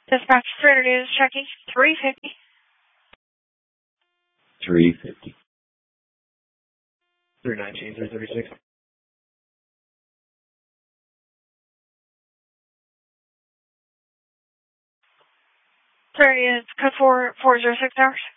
Dispatch Trader News checking 350. 350. 319, 336. Trader News code 406 hours.